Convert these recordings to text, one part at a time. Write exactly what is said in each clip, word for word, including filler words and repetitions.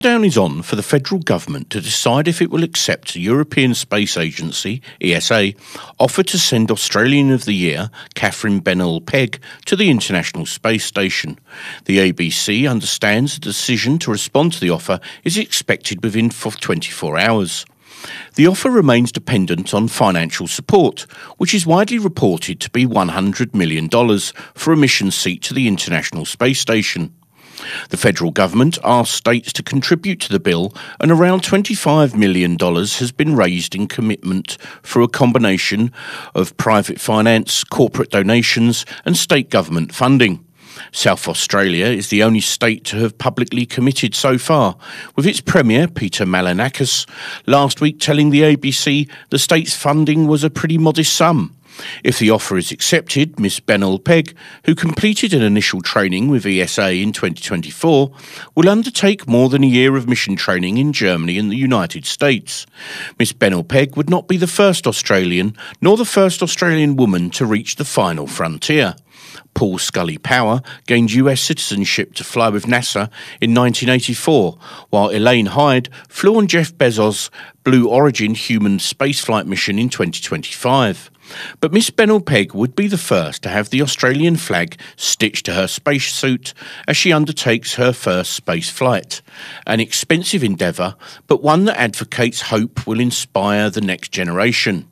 Countdown is on for the federal government to decide if it will accept the European Space Agency, E S A, offer to send Australian of the Year, Catherine Bennell-Pegg, to the International Space Station. The A B C understands the decision to respond to the offer is expected within twenty-four hours. The offer remains dependent on financial support, which is widely reported to be one hundred million dollars for a mission seat to the International Space Station. The federal government asked states to contribute to the bill, and around twenty-five million dollars has been raised in commitment through a combination of private finance, corporate donations and state government funding. South Australia is the only state to have publicly committed so far, with its Premier, Peter Malinauskas, last week telling the A B C the state's funding was a pretty modest sum. If the offer is accepted, Miss Bennell-Pegg, who completed an initial training with E S A in twenty twenty-four, will undertake more than a year of mission training in Germany and the United States. Miss Bennell-Pegg would not be the first Australian, nor the first Australian woman to reach the final frontier. Paul Scully Power gained U S citizenship to fly with NASA in nineteen eighty-four, while Elaine Hyde flew on Jeff Bezos' Blue Origin human spaceflight mission in twenty twenty-five. But Miss Bennell-Pegg would be the first to have the Australian flag stitched to her spacesuit as she undertakes her first space flight. An expensive endeavour, but one that advocates hope will inspire the next generation.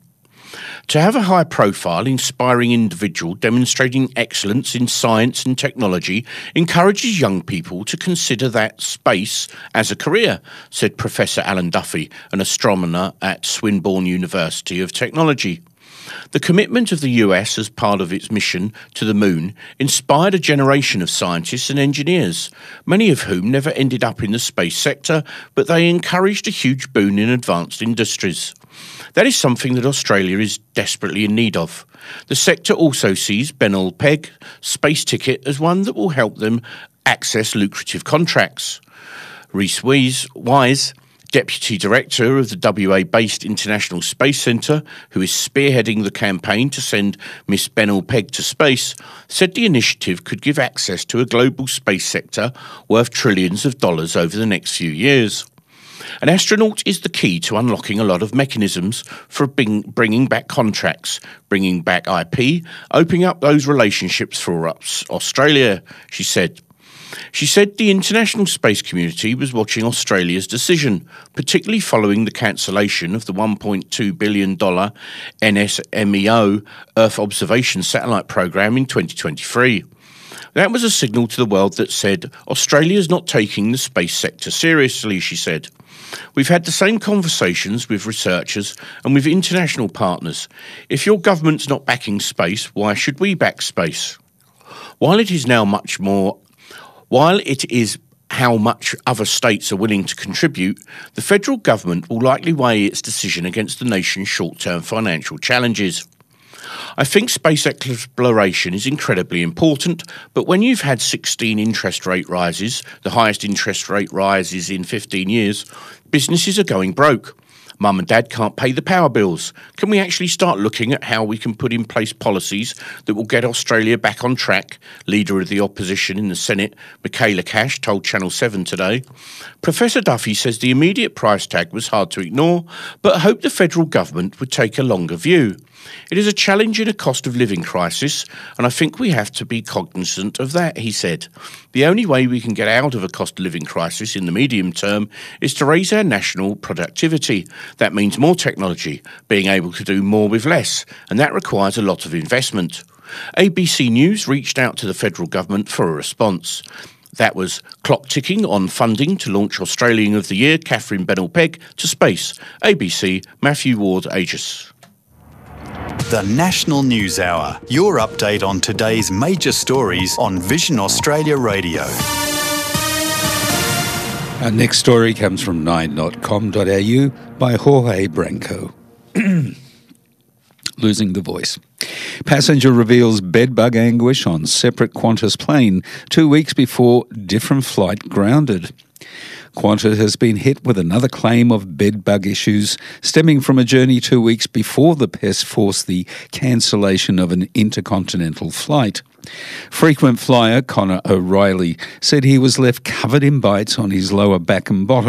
To have a high-profile, inspiring individual demonstrating excellence in science and technology encourages young people to consider that space as a career, said Professor Alan Duffy, an astronomer at Swinburne University of Technology. The commitment of the U S as part of its mission to the moon inspired a generation of scientists and engineers, many of whom never ended up in the space sector, but they encouraged a huge boon in advanced industries. That is something that Australia is desperately in need of. The sector also sees Bennell-Pegg space ticket as one that will help them access lucrative contracts. Rhys Wise, Deputy Director of the W A-based International Space Centre, who is spearheading the campaign to send Miss Bennell-Pegg to space, said the initiative could give access to a global space sector worth trillions of dollars over the next few years. An astronaut is the key to unlocking a lot of mechanisms for bringing back contracts, bringing back I P, opening up those relationships for us, Australia, she said. She said the international space community was watching Australia's decision, particularly following the cancellation of the one point two billion dollars N S M E O Earth Observation Satellite Program in twenty twenty-three. That was a signal to the world that said Australia's not taking the space sector seriously, she said. We've had the same conversations with researchers and with international partners. If your government's not backing space, why should we back space? While it is now much more While it is how much other states are willing to contribute, the federal government will likely weigh its decision against the nation's short-term financial challenges. I think space exploration is incredibly important, but when you've had sixteen interest rate rises, the highest interest rate rises in fifteen years, businesses are going broke. Mum and Dad can't pay the power bills. Can we actually start looking at how we can put in place policies that will get Australia back on track? Leader of the opposition in the Senate, Michaela Cash, told Channel seven today. Professor Duffy says the immediate price tag was hard to ignore, but hoped the federal government would take a longer view. It is a challenge in a cost of living crisis, and I think we have to be cognizant of that, he said. The only way we can get out of a cost of living crisis in the medium term is to raise our national productivity. That means more technology, being able to do more with less, and that requires a lot of investment. A B C News reached out to the federal government for a response. That was clock ticking on funding to launch Australian of the Year, Catherine Bennell-Pegg, to space. A B C, Matthew Ward, Aegis. The National News Hour, your update on today's major stories on Vision Australia Radio. Our next story comes from nine dot com dot a u by Jorge Branco. Losing the voice. Passenger reveals bedbug anguish on separate Qantas plane two weeks before different flight grounded. Qantas has been hit with another claim of bedbug issues stemming from a journey two weeks before the pest forced the cancellation of an intercontinental flight. Frequent flyer Connor O'Reilly said he was left covered in bites on his lower back and bottom